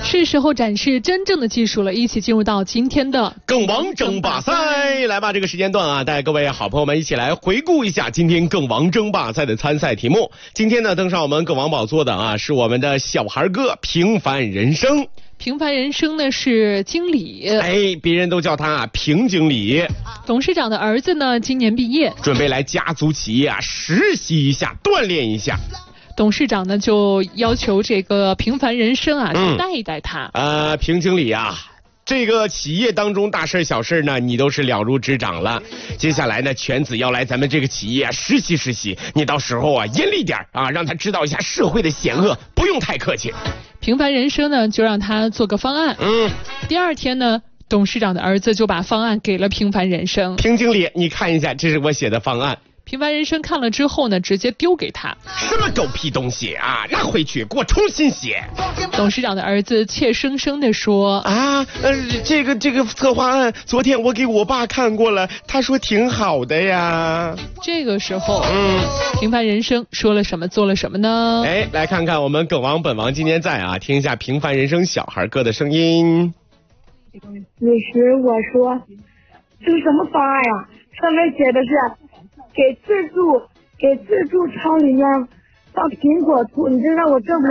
是时候展示真正的技术了，一起进入到今天的梗王争霸赛。来吧，这个时间段啊，带各位好朋友们一起来回顾一下今天梗王争霸赛的参赛题目。今天呢，登上我们梗王宝座的啊，是我们的小孩哥平凡人生。 平凡人生呢是经理， 别人都叫他平经理。 董事长的儿子呢今年毕业， 准备来家族企业实习一下，锻炼一下。 董事长呢就要求这个平凡人生啊，去带一带他。 平经理啊，这个企业当中大事小事呢，你都是了如指掌了。接下来呢，全子要来咱们这个企业实习实习，你到时候啊严厉点啊，让他知道一下社会的险恶，不用太客气。 平凡人生呢就让他做个方案。第二天呢，董事长的儿子就把方案给了平凡人生。 平经理，你看一下，这是我写的方案。 平凡人生看了之后呢，直接丢给他。 什么狗屁东西啊！拿回去给我重新写。 董事长的儿子怯生生地说： 这个策划案，昨天我给我爸看过了，他说挺好的呀。 这个时候，平凡人生说了什么，做了什么呢？ 来看看我们梗王本王今天在啊，听一下平凡人生小孩哥的声音。 律师，我说这是什么方案呀？上面写的是给自助厂里面放苹果醋，你这让我挣不了